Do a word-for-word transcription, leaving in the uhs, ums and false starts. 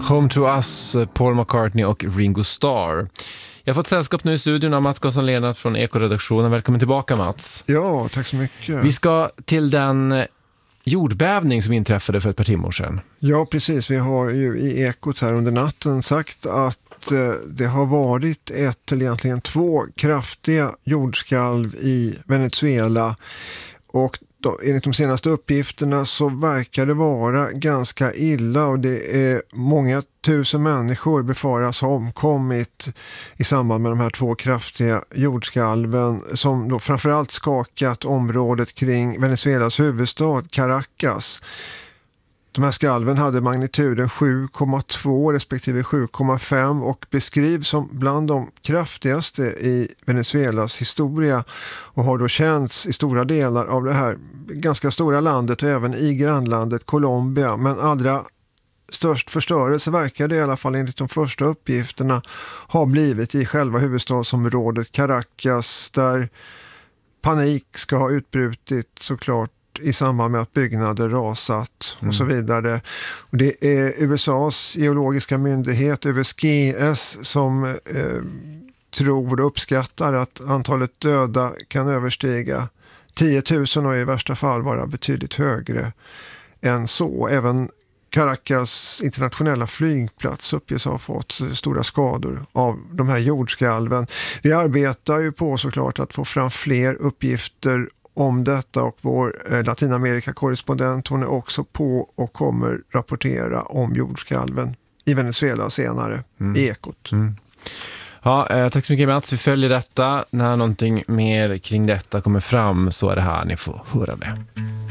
Home to Us, Paul McCartney och Ringo Starr. Jag har fått sällskap nu i studion av Mats Gosson-Lennart från Eko-redaktionen. Välkommen tillbaka, Mats. Ja, tack så mycket. Vi ska till den jordbävning som inträffade för ett par timmar sedan. Ja, precis. Vi har ju i Ekot här under natten sagt att eh, det har varit ett eller egentligen två kraftiga jordskalv i Venezuela, och då, enligt de senaste uppgifterna så verkar det vara ganska illa, och det är många tusen människor befaras ha omkommit i samband med de här två kraftiga jordskalven som då framförallt skakat området kring Venezuelas huvudstad Caracas. De här skalven hade magnituden sju komma två respektive sju komma fem och beskrivs som bland de kraftigaste i Venezuelas historia, och har då känts i stora delar av det här ganska stora landet och även i grannlandet Colombia. Men allra störst förstörelse verkar det i alla fall enligt de första uppgifterna ha blivit i själva huvudstadsområdet Caracas, där panik ska ha utbrutit såklart i samband med att byggnader rasat och mm. så vidare. Och det är U S A:s geologiska myndighet U S G S som eh, tror och uppskattar att antalet döda kan överstiga tio tusen och i värsta fall vara betydligt högre än så. Även Caracas internationella flygplats uppges ha fått stora skador av de här jordskalven. Vi arbetar ju på såklart att få fram fler uppgifter om detta, och vår Latinamerika-korrespondent, hon är också på och kommer rapportera om jordskalven i Venezuela senare mm. i Ekot. Mm. Ja, eh, tack så mycket, Mats. Vi följer detta. När någonting mer kring detta kommer fram så är det här ni får höra det.